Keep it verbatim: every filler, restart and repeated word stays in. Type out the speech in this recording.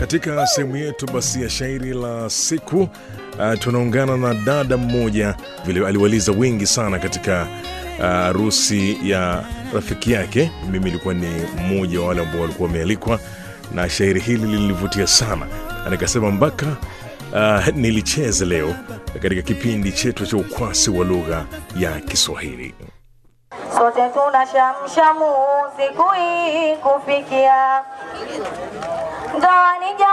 Katika sehemu yetu basi ya shairi la siku, uh, tunaungana na dada mmoja vile aliwaliza wengi sana katika harusi uh, ya rafiki yake. Mimi nilikuwa ni mmoja wa wale ambao walikuwa wamealikwa, na shairi hili lilivutia sana. Nikasema mpaka uh, nilicheze leo katika kipindi chetu cha ukwasi wa lugha ya Kiswahili. Sote tunashamshamu siku hii kufikia. Ndoa ni